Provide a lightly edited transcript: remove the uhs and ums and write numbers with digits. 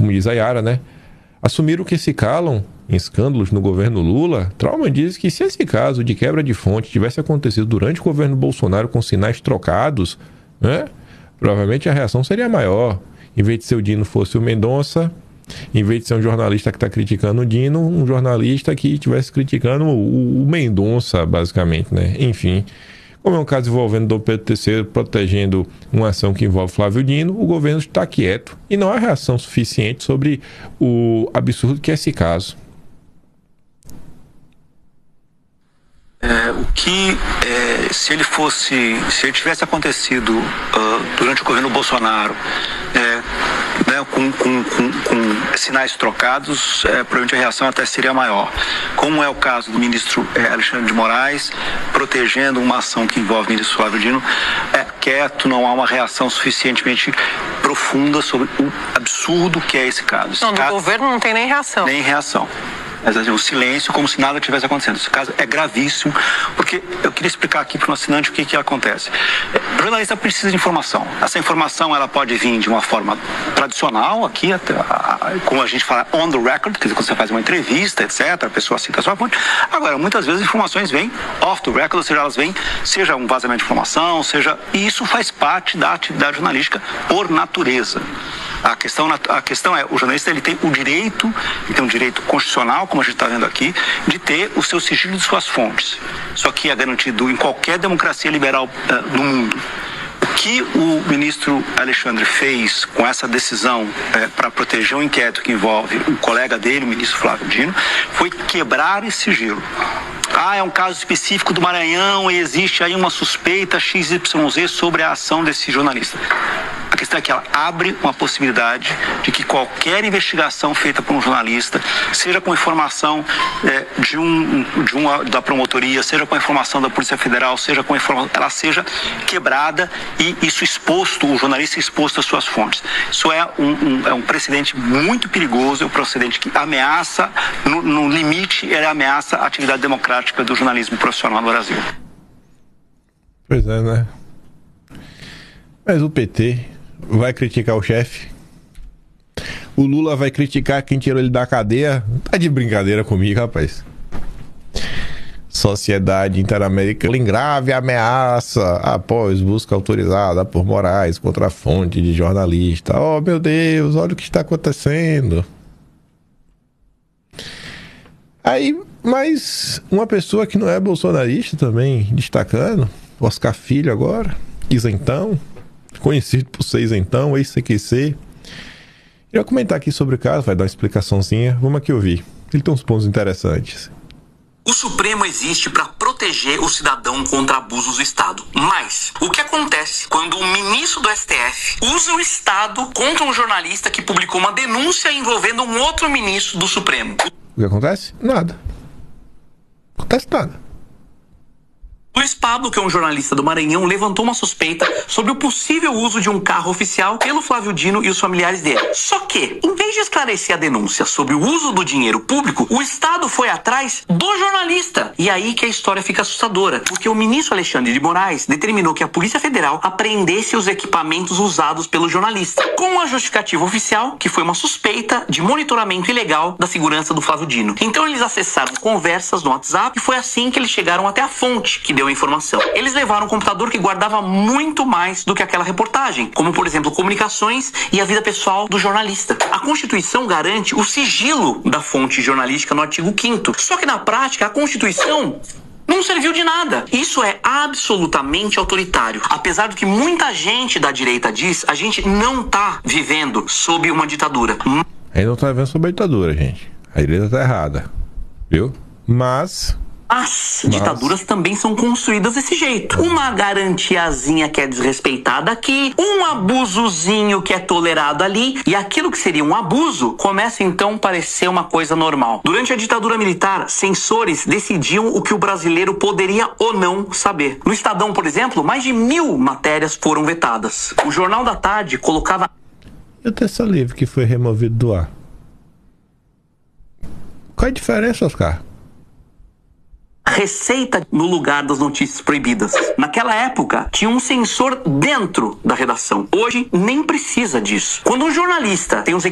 como diz a Yara, né? Assumiram que se calam em escândalos no governo Lula. Trauma diz que se esse caso de quebra de fonte tivesse acontecido durante o governo Bolsonaro com sinais trocados, né? Provavelmente a reação seria maior. Em vez de ser o Dino, fosse o Mendonça. Em vez de ser um jornalista que está criticando o Dino, um jornalista que estivesse criticando o Mendonça, basicamente, né? Enfim, como é um caso envolvendo o Dom Pedro III protegendo uma ação que envolve Flávio Dino, o governo está quieto e não há reação suficiente sobre o absurdo que é esse caso. Se ele tivesse acontecido durante o governo Bolsonaro, com sinais trocados, provavelmente a reação até seria maior. Como é o caso do ministro Alexandre de Moraes, protegendo uma ação que envolve o ministro Flávio Dino, quieto, não há uma reação suficientemente profunda sobre o absurdo que é esse caso. Não, no governo não tem nem reação. Nem reação. Mas o silêncio, como se nada tivesse acontecendo. Esse caso é gravíssimo, porque eu queria explicar aqui para o assinante o que acontece. O jornalista precisa de informação. Essa informação ela pode vir de uma forma tradicional, aqui, como a gente fala, on the record, quer dizer, quando você faz uma entrevista, etc., a pessoa cita a sua fonte. Agora, muitas vezes as informações vêm off the record, ou seja, elas vêm, seja um vazamento de informação, e isso faz parte da atividade jornalística por natureza. A questão é, o jornalista ele tem um direito constitucional, como a gente está vendo aqui, de ter o seu sigilo de suas fontes. Isso aqui é garantido em qualquer democracia liberal do mundo. O que o ministro Alexandre fez com essa decisão para proteger um inquérito que envolve um colega dele, o ministro Flávio Dino, foi quebrar esse sigilo. É um caso específico do Maranhão e existe aí uma suspeita XYZ sobre a ação desse jornalista. A questão é que ela abre uma possibilidade de que qualquer investigação feita por um jornalista, seja com informação da promotoria, seja com informação da Polícia Federal, seja com informação, ela seja quebrada e isso exposto, o jornalista exposto às suas fontes. Isso é um precedente muito perigoso, é um precedente que ameaça, no limite, ele ameaça a atividade democrática do jornalismo profissional no Brasil. Pois é, né? Mas o PT vai criticar o chefe. O Lula vai criticar quem tirou ele da cadeia. Tá de brincadeira comigo, rapaz. Sociedade Interamericana em grave ameaça após busca autorizada por Moraes contra a fonte de jornalista. Oh, meu Deus, olha o que está acontecendo. Aí, mas uma pessoa que não é bolsonarista também, destacando, Oscar Filho agora, isentão, conhecido por ser isentão, ex-CQC. Eu ia comentar aqui sobre o caso, vai dar uma explicaçãozinha. Vamos aqui ouvir. Ele tem uns pontos interessantes. O Supremo existe para proteger o cidadão contra abusos do Estado. Mas o que acontece quando o ministro do STF usa o Estado contra um jornalista que publicou uma denúncia envolvendo um outro ministro do Supremo? O que acontece? Nada. Não acontece nada. Luiz Pablo, que é um jornalista do Maranhão, levantou uma suspeita sobre o possível uso de um carro oficial pelo Flávio Dino e os familiares dele. Só que, em vez de esclarecer a denúncia sobre o uso do dinheiro público, o Estado foi atrás do jornalista. E aí que a história fica assustadora, porque o ministro Alexandre de Moraes determinou que a Polícia Federal apreendesse os equipamentos usados pelo jornalista, com a justificativa oficial, que foi uma suspeita de monitoramento ilegal da segurança do Flávio Dino. Então eles acessaram conversas no WhatsApp e foi assim que eles chegaram até a fonte que deu a informação. Eles levaram um computador que guardava muito mais do que aquela reportagem, como por exemplo comunicações e a vida pessoal do jornalista. A Constituição garante o sigilo da fonte jornalística no artigo 5º. Só que na prática a Constituição não serviu de nada. Isso é absolutamente autoritário. Apesar do que muita gente da direita diz, a gente não tá vivendo sob uma ditadura. Aí não tá vivendo sob a ditadura, gente. A direita tá errada. Viu? Mas ditaduras também são construídas desse jeito. Uma garantiazinha que é desrespeitada aqui, um abusozinho que é tolerado ali, e aquilo que seria um abuso começa então a parecer uma coisa normal. Durante a ditadura militar, censores decidiam o que o brasileiro poderia ou não saber. No Estadão, por exemplo, mais de 1000 matérias foram vetadas. O Jornal da Tarde colocava... E o Terça Livre que foi removido do ar? Qual é a diferença, Oscar? Receita no lugar das notícias proibidas. Naquela época, tinha um censor dentro da redação. Hoje, nem precisa disso. Quando um jornalista tem uns